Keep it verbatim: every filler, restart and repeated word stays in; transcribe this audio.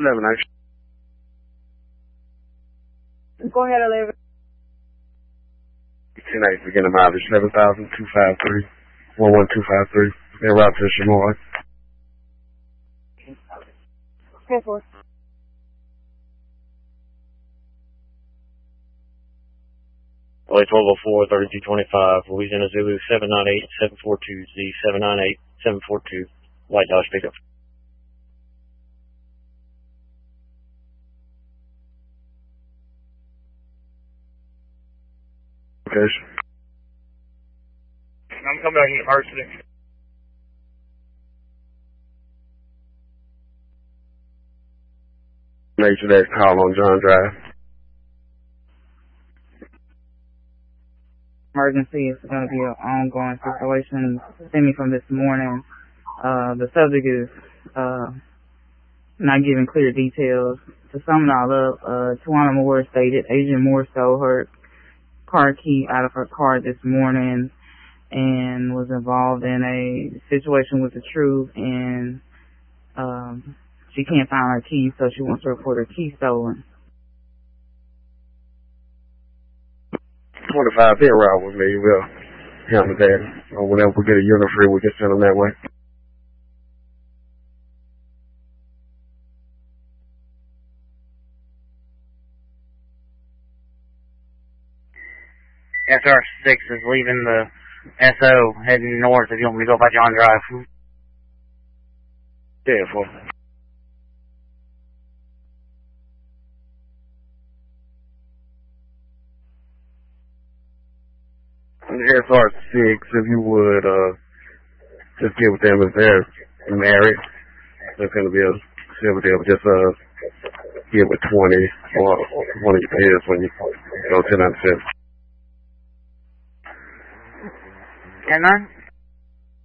eleven, actually. Go ahead, eleven. ten eight, beginning mileage, seven thousand two five three, one one two five three. En route to Chamois. ten four. Way twelve oh four, thirty-two twenty-five, Louisiana Zulu seven nine eight, seven four two, Z seven nine eight, seven four two, White Dodge pickup. Okay. I'm coming out of University. Make sure that call on John Drive. Emergency is going to be an ongoing situation. Stemming from this morning, uh, the subject is uh, not giving clear details. To sum it all up, uh, Tawana Moore stated Agent Moore stole her car key out of her car this morning and was involved in a situation with the truth, and um, she can't find her key, so she wants to report her key stolen. twenty-five, be around with me. We'll handle that. Or whenever we get a unit free, we can send them that way. S R six is leaving the S O heading north if you want me to go by John Drive. Yeah, four. S R six, if you would, uh, just get with them if they're married. They're going to be a share with them. Just, uh, get with twenty or one of your peers when you go ten out of ten. ten nine?